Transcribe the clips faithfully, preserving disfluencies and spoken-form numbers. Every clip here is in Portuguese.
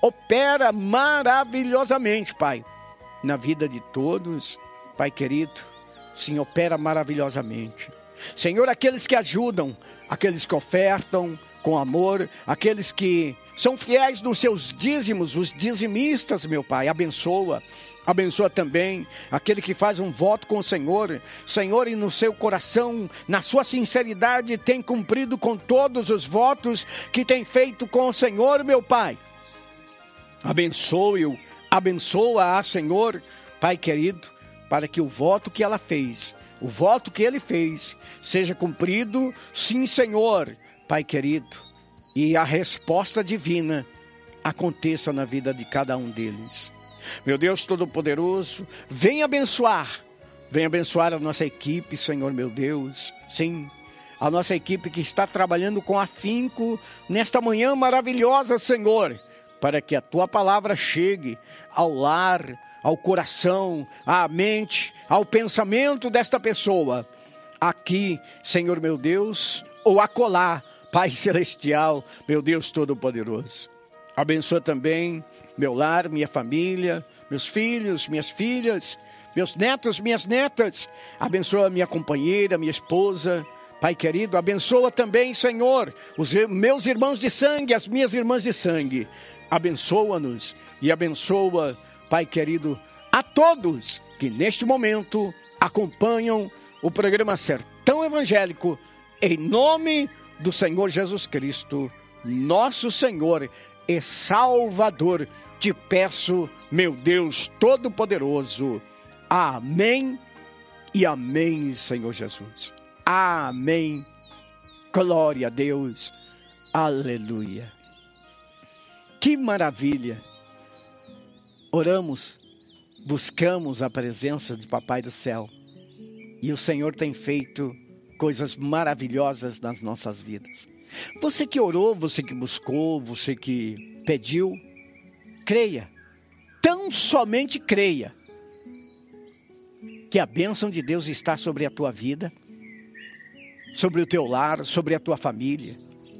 opera maravilhosamente, Pai, na vida de todos. Pai querido, sim, opera maravilhosamente. Senhor, aqueles que ajudam, aqueles que ofertam com amor, aqueles que são fiéis nos seus dízimos, os dizimistas, meu Pai, abençoa. Abençoa também aquele que faz um voto com o Senhor. Senhor, e no seu coração, na sua sinceridade, tem cumprido com todos os votos que tem feito com o Senhor, meu Pai. Abençoe-o, abençoa a Senhor, Pai querido, para que o voto que ela fez, o voto que ele fez, seja cumprido, sim, Senhor, Pai querido, e a resposta divina aconteça na vida de cada um deles. Meu Deus Todo-Poderoso, vem abençoar, vem abençoar a nossa equipe, Senhor meu Deus, sim, a nossa equipe que está trabalhando com afinco nesta manhã maravilhosa, Senhor, para que a Tua palavra chegue ao lar, ao coração, à mente, ao pensamento desta pessoa, aqui, Senhor meu Deus, ou acolá, Pai Celestial, meu Deus Todo-Poderoso. Abençoa também meu lar, minha família, meus filhos, minhas filhas, meus netos, minhas netas. Abençoa minha companheira, minha esposa. Pai querido, abençoa também, Senhor, os meus irmãos de sangue, as minhas irmãs de sangue. Abençoa-nos e abençoa, Pai querido, a todos que neste momento acompanham o programa Sertão Evangélico, em nome do Senhor Jesus Cristo, nosso Senhor e Salvador, te peço, meu Deus Todo-Poderoso. Amém e amém, Senhor Jesus. Amém. Glória a Deus. Aleluia. Que maravilha. Oramos, buscamos a presença de Papai do Céu. E o Senhor tem feito coisas maravilhosas nas nossas vidas. Você que orou, você que buscou, você que pediu, creia, tão somente creia, que a bênção de Deus está sobre a tua vida, sobre o teu lar, sobre a tua família.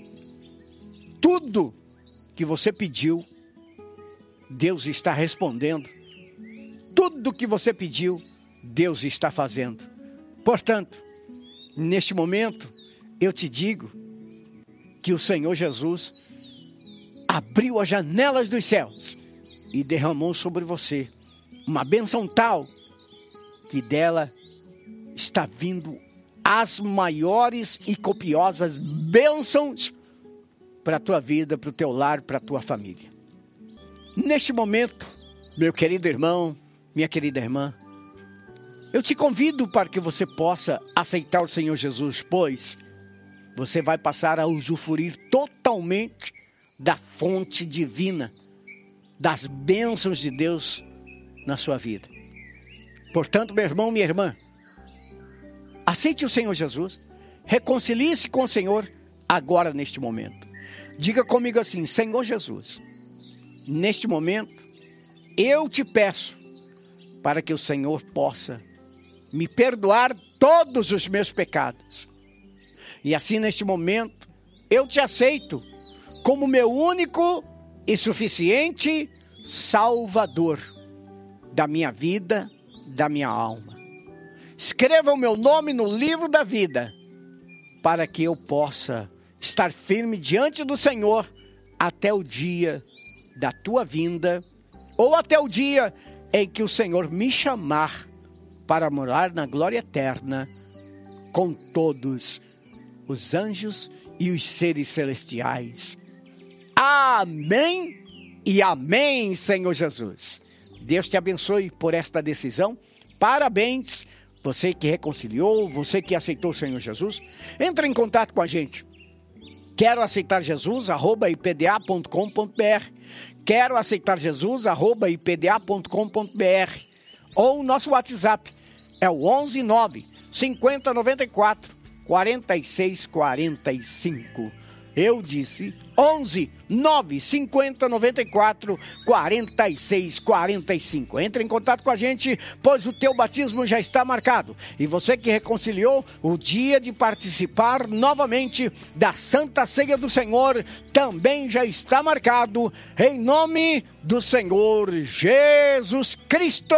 Tudo que você pediu, Deus está respondendo. Tudo que você pediu, Deus está fazendo. Portanto, neste momento, eu te digo que o Senhor Jesus abriu as janelas dos céus e derramou sobre você uma bênção tal que dela está vindo as maiores e copiosas bênçãos para a tua vida, para o teu lar, para a tua família. Neste momento, meu querido irmão, minha querida irmã, eu te convido para que você possa aceitar o Senhor Jesus, pois você vai passar a usufruir totalmente da fonte divina, das bênçãos de Deus na sua vida. Portanto, meu irmão, minha irmã, aceite o Senhor Jesus, reconcilie-se com o Senhor agora neste momento. Diga comigo assim: Senhor Jesus, neste momento, eu te peço para que o Senhor possa me perdoar todos os meus pecados. E assim, neste momento, eu te aceito como meu único e suficiente Salvador da minha vida, da minha alma. Escreva o meu nome no livro da vida, para que eu possa estar firme diante do Senhor até o dia da tua vinda, ou até o dia em que o Senhor me chamar para morar na glória eterna com todos os anjos e os seres celestiais. Amém e amém, Senhor Jesus. Deus te abençoe por esta decisão. Parabéns, você que reconciliou, você que aceitou o Senhor Jesus. Entre em contato com a gente. Quero aceitar Jesus, arroba i p d a ponto com ponto b r. Quero aceitar Jesus, arroba i p d a ponto com ponto b r. Ou o nosso WhatsApp é o onze nove cinquenta noventa e quatro quarenta e seis quarenta e cinco. Eu disse onze nove cinquenta noventa e quatro quarenta e seis quarenta e cinco. Entre em contato com a gente, pois o teu batismo já está marcado. E você que reconciliou, o dia de participar novamente da Santa Ceia do Senhor também já está marcado, em nome do Senhor Jesus Cristo.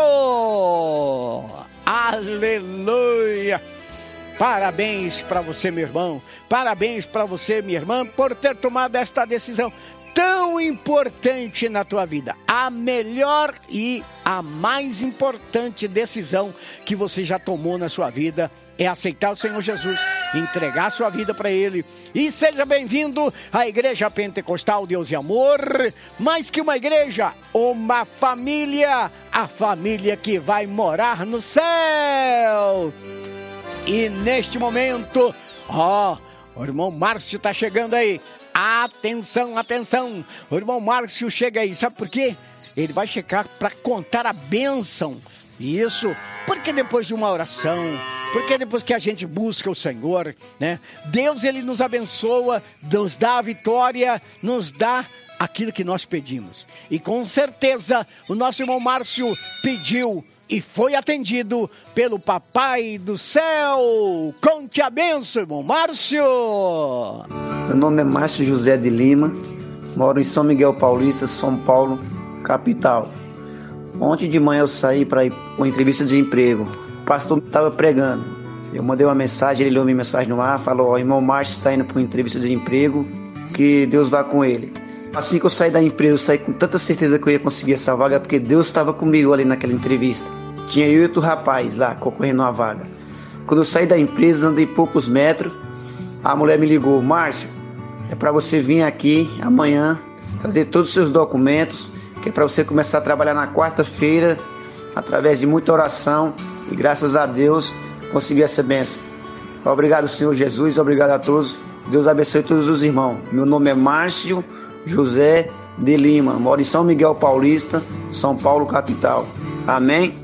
Aleluia! Parabéns para você, meu irmão. Parabéns para você, minha irmã, por ter tomado esta decisão tão importante na tua vida. A melhor e a mais importante decisão que você já tomou na sua vida é aceitar o Senhor Jesus, entregar sua vida para Ele. E seja bem-vindo à Igreja Pentecostal Deus e Amor. Mais que uma igreja, uma família, a família que vai morar no céu. E neste momento, ó, o irmão Márcio está chegando aí. Atenção, atenção. O irmão Márcio chega aí. Sabe por quê? Ele vai chegar para contar a bênção. Isso, porque depois de uma oração, porque depois que a gente busca o Senhor, né? Deus, Ele nos abençoa, nos dá a vitória, nos dá aquilo que nós pedimos. E com certeza, o nosso irmão Márcio pediu e foi atendido pelo Papai do Céu. Conte a bênção, irmão Márcio. Meu nome é Márcio José de Lima, moro em São Miguel Paulista, São Paulo, capital. Ontem de manhã eu saí para ir para uma entrevista de emprego. O pastor estava pregando. Eu mandei uma mensagem, ele leu minha mensagem no ar, falou: ó, irmão Márcio está indo para uma entrevista de emprego, que Deus vá com ele. Assim que eu saí da empresa, eu saí com tanta certeza que eu ia conseguir essa vaga, porque Deus estava comigo ali naquela entrevista. Tinha eu e outro rapaz lá, concorrendo a uma vaga. Quando eu saí da empresa, andei poucos metros, a mulher me ligou: Márcio, é para você vir aqui amanhã, trazer todos os seus documentos, que é para você começar a trabalhar na quarta-feira, através de muita oração, e graças a Deus, consegui essa bênção. Obrigado, Senhor Jesus, obrigado a todos. Deus abençoe todos os irmãos. Meu nome é Márcio José de Lima, moro em São Miguel Paulista, São Paulo, capital. Amém?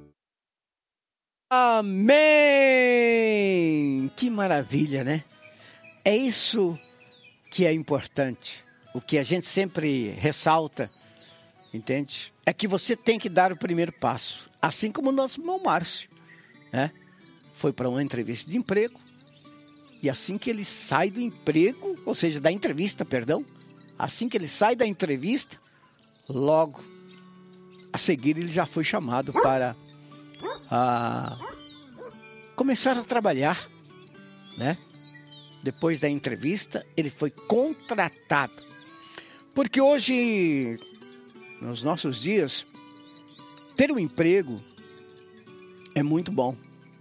Amém! Que maravilha, né? É isso que é importante. O que a gente sempre ressalta, entende? É que você tem que dar o primeiro passo. Assim como o nosso irmão Márcio, né? Foi para uma entrevista de emprego. E assim que ele sai do emprego, ou seja, da entrevista, perdão, assim que ele sai da entrevista, logo a seguir ele já foi chamado para a, começar a trabalhar, né? Depois da entrevista, ele foi contratado. Porque hoje, nos nossos dias, ter um emprego é muito bom.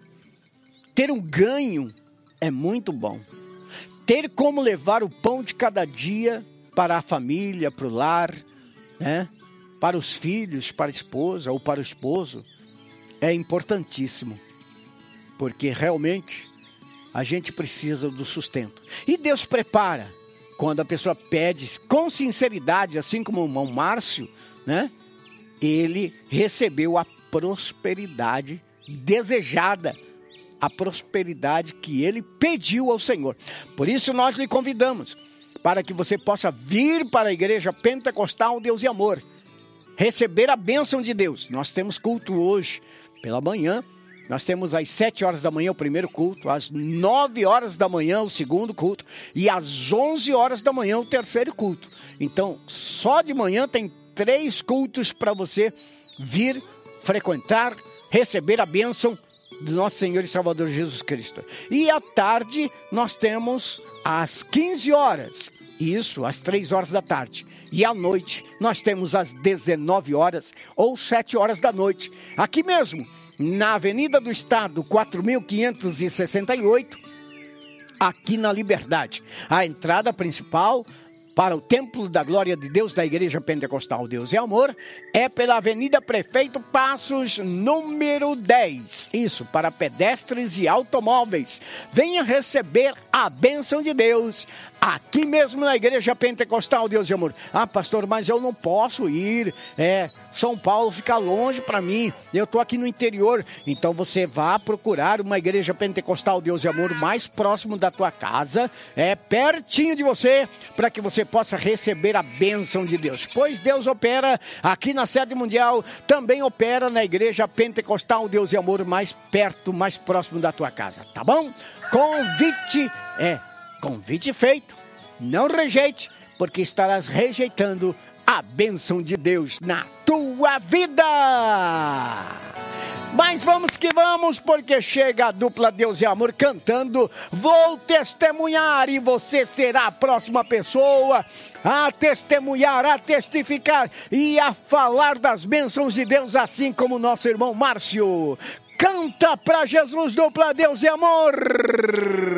Ter um ganho é muito bom. Ter como levar o pão de cada dia para a família, para o lar, né? Para os filhos, para a esposa ou para o esposo, é importantíssimo. Porque realmente a gente precisa do sustento. E Deus prepara. Quando a pessoa pede com sinceridade, assim como o irmão Márcio, né? Ele recebeu a prosperidade desejada. A prosperidade que ele pediu ao Senhor. Por isso nós lhe convidamos para que você possa vir para a Igreja Pentecostal Deus e Amor, receber a bênção de Deus. Nós temos culto hoje pela manhã, nós temos às sete horas da manhã o primeiro culto, às nove horas da manhã o segundo culto e às onze horas da manhã o terceiro culto. Então, só de manhã tem três cultos para você vir frequentar, receber a bênção do nosso Senhor e Salvador Jesus Cristo. E à tarde nós temos às quinze horas, isso, às três horas da tarde. E à noite nós temos às dezenove horas ou sete horas da noite. Aqui mesmo, na Avenida do Estado, quatro mil quinhentos e sessenta e oito, aqui na Liberdade. A entrada principal para o Templo da Glória de Deus da Igreja Pentecostal Deus e Amor, é pela Avenida Prefeito Passos, número dez. Isso, para pedestres e automóveis. Venha receber a bênção de Deus aqui mesmo na Igreja Pentecostal Deus e Amor. Ah, pastor, mas eu não posso ir. É, São Paulo fica longe para mim. Eu estou aqui no interior. Então você vá procurar uma Igreja Pentecostal Deus e Amor mais próximo da tua casa, é pertinho de você, para que você possa receber a bênção de Deus. Pois Deus opera aqui na sede mundial, também opera na Igreja Pentecostal Deus e Amor mais perto, mais próximo da tua casa. Tá bom? Convite é Convite feito, não rejeite, porque estarás rejeitando a bênção de Deus na tua vida. Mas vamos que vamos, porque chega a dupla Deus e Amor cantando Vou Testemunhar, e você será a próxima pessoa a testemunhar, a testificar e a falar das bênçãos de Deus, assim como o nosso irmão Márcio. Canta pra Jesus, dupla Deus e Amor.